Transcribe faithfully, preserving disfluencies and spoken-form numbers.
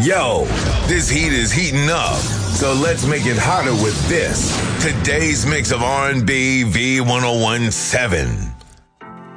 Yo, this heat is heating up, so let's make it hotter with this. Today's mix of R and B V ten seventeen.